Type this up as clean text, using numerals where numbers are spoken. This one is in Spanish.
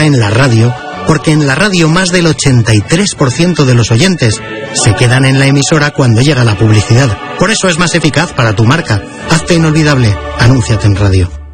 en la radio, porque en la radio más del 83% de los oyentes se quedan en la emisora cuando llega la publicidad. Por eso es más eficaz para tu marca. Hazte inolvidable. Anúnciate en radio.